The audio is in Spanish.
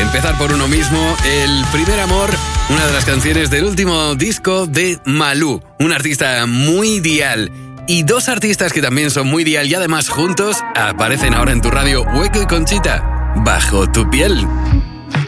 empezar por uno mismo. El primer amor, una de las canciones del último disco de Malú, un artista muy dial. Y dos artistas que también son muy dial y además juntos aparecen ahora en tu radio, Hueco y Conchita, Bajo tu piel.